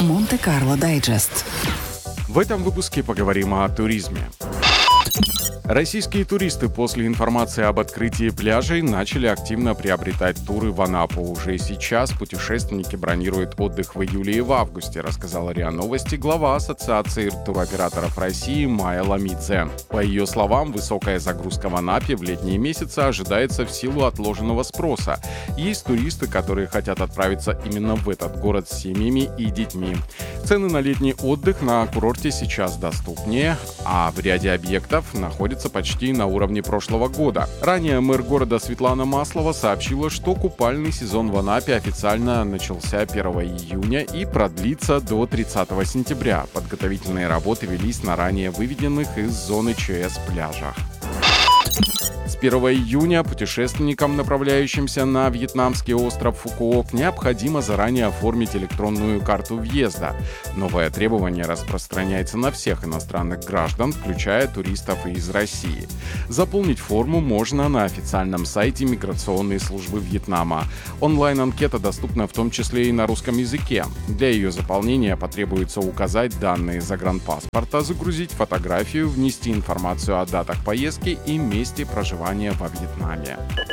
Монте-Карло Дайджест. В этом выпуске поговорим о туризме. Российские туристы после информации об открытии пляжей начали активно приобретать туры в Анапу. Уже сейчас путешественники бронируют отдых в июле и в августе, рассказала РИА Новости глава Ассоциации туроператоров России Майя Ламидзе. По ее словам, высокая загрузка в Анапе в летние месяцы ожидается в силу отложенного спроса. Есть туристы, которые хотят отправиться именно в этот город с семьями и детьми. Цены на летний отдых на курорте сейчас доступнее, а в ряде объектов находятся почти на уровне прошлого года. Ранее мэр города Светлана Маслова сообщила, что купальный сезон в Анапе официально начался 1 июня и продлится до 30 сентября. Подготовительные работы велись на ранее выведенных из зоны ЧС пляжах. С 1 июня путешественникам, направляющимся на вьетнамский остров Фукуок, необходимо заранее оформить электронную карту въезда. Новое требование распространяется на всех иностранных граждан, включая туристов из России. Заполнить форму можно на официальном сайте миграционной службы Вьетнама. Онлайн-анкета доступна в том числе и на русском языке. Для ее заполнения потребуется указать данные загранпаспорта, загрузить фотографию, внести информацию о датах поездки и месте проживания во Вьетнаме.